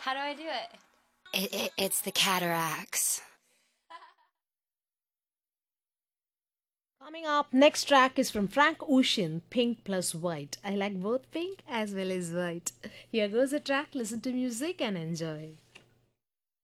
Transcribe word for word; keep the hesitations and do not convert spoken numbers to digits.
How do I do it? It, it, it's the cataracts. Coming up, next track is from Frank Ocean, Pink plus White. I like both pink as well as white. Here goes the track, listen to music and enjoy.